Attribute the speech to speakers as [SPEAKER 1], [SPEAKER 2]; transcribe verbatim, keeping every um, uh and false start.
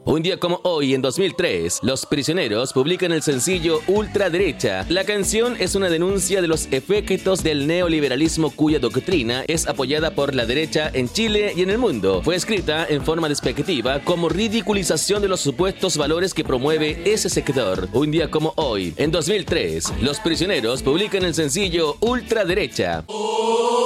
[SPEAKER 1] Un día como hoy, en dos mil tres, Los Prisioneros publican el sencillo Ultraderecha. La canción es una denuncia de los efectos del neoliberalismo cuya doctrina es apoyada por la derecha en Chile y en el mundo. Fue escrita en forma despectiva como ridiculización de los supuestos valores que promueve ese sector. Un día como hoy, en dos mil tres, Los Prisioneros publican el sencillo Ultraderecha.